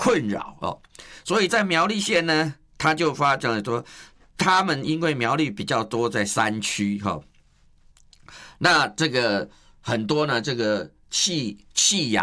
困扰哦。所以在苗栗县呢，他就发展说，他们因为苗栗比较多在山区哈，那这个很多呢，这个弃养